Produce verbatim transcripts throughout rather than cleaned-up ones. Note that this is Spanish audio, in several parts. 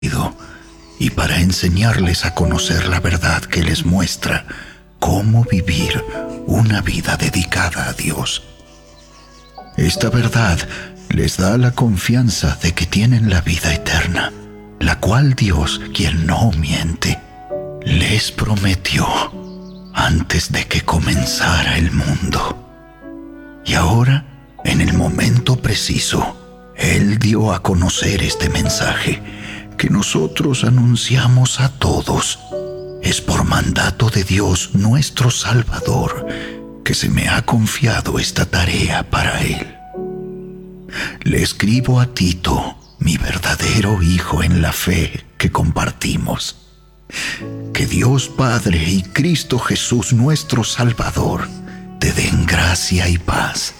y para enseñarles a conocer la verdad que les muestra cómo vivir una vida dedicada a Dios. Esta verdad les da la confianza de que tienen la vida eterna, la cual Dios, quien no miente, les prometió antes de que comenzara el mundo. Y ahora, en el momento preciso, Él dio a conocer este mensaje que nosotros anunciamos a todos. Es por mandato de Dios nuestro Salvador que se me ha confiado esta tarea para Él. Le escribo a Tito, mi verdadero hijo en la fe que compartimos. Que Dios Padre y Cristo Jesús nuestro Salvador te den gracia y paz.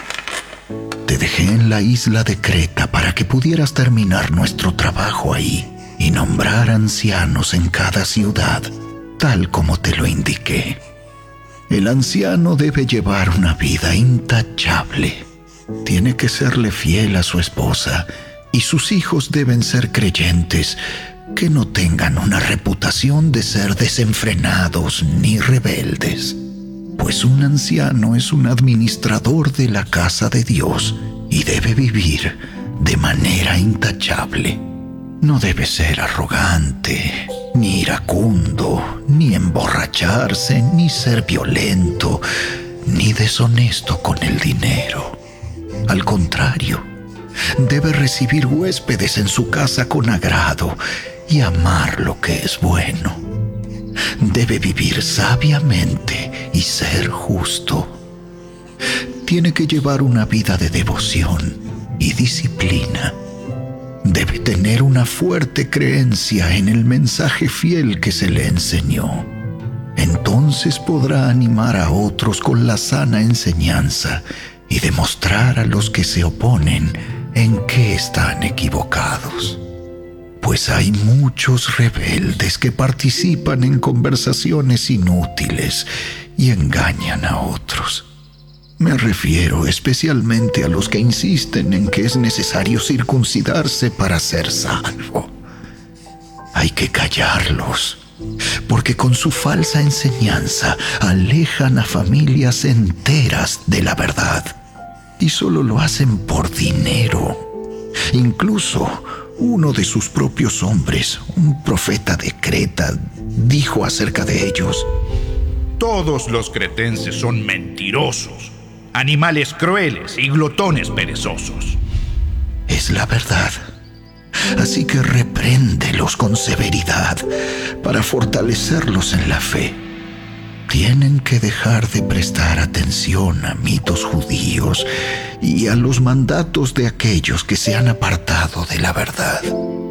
Te dejé en la isla de Creta para que pudieras terminar nuestro trabajo ahí y nombrar ancianos en cada ciudad, tal como te lo indiqué. El anciano debe llevar una vida intachable. Tiene que serle fiel a su esposa y sus hijos deben ser creyentes que no tengan una reputación de ser desenfrenados ni rebeldes. Pues un anciano es un administrador de la casa de Dios y debe vivir de manera intachable. No debe ser arrogante, ni iracundo, ni emborracharse, ni ser violento, ni deshonesto con el dinero. Al contrario, debe recibir huéspedes en su casa con agrado y amar lo que es bueno. Debe vivir sabiamente y ser justo. Tiene que llevar una vida de devoción y disciplina. Debe tener una fuerte creencia en el mensaje fiel que se le enseñó. Entonces podrá animar a otros con la sana enseñanza y demostrar a los que se oponen en qué están equivocados. Pues hay muchos rebeldes que participan en conversaciones inútiles y engañan a otros. Me refiero especialmente a los que insisten en que es necesario circuncidarse para ser salvo. Hay que callarlos, porque con su falsa enseñanza alejan a familias enteras de la verdad y solo lo hacen por dinero. Incluso uno de sus propios hombres, un profeta de Creta, dijo acerca de ellos: todos los cretenses son mentirosos, animales crueles y glotones perezosos. Es la verdad. Así que repréndelos con severidad para fortalecerlos en la fe. Tienen que dejar de prestar atención a mitos judíos y a los mandatos de aquellos que se han apartado de la verdad.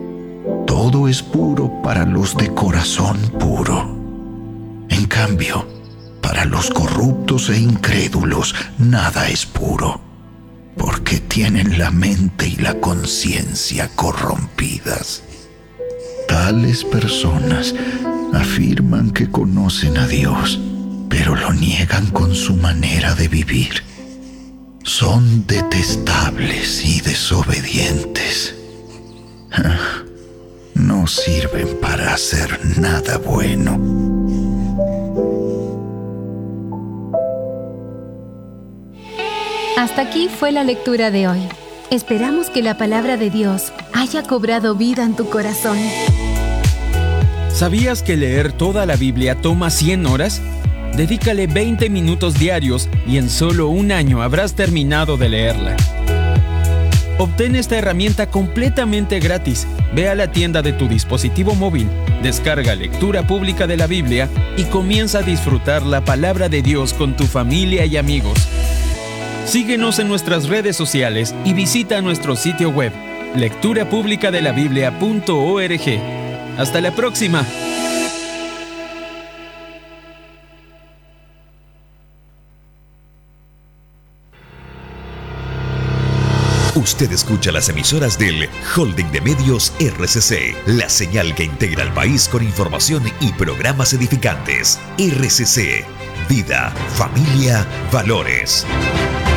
Todo es puro para los de corazón puro. En cambio, para los corruptos e incrédulos, nada es puro, porque tienen la mente y la conciencia corrompidas. Tales personas afirman que conocen a Dios, pero lo niegan con su manera de vivir. Son detestables y desobedientes. No sirven para hacer nada bueno. Hasta aquí fue la lectura de hoy. Esperamos que la palabra de Dios haya cobrado vida en tu corazón. ¿Sabías que leer toda la Biblia toma cien horas? Dedícale veinte minutos diarios y en solo un año habrás terminado de leerla. Obtén esta herramienta completamente gratis. Ve a la tienda de tu dispositivo móvil, descarga Lectura Pública de la Biblia y comienza a disfrutar la palabra de Dios con tu familia y amigos. Síguenos en nuestras redes sociales y visita nuestro sitio web, lectura pública de la biblia punto org. ¡Hasta la próxima! Usted escucha las emisoras del Holding de Medios R C C, la señal que integra al país con información y programas edificantes. R C C, vida, familia, valores.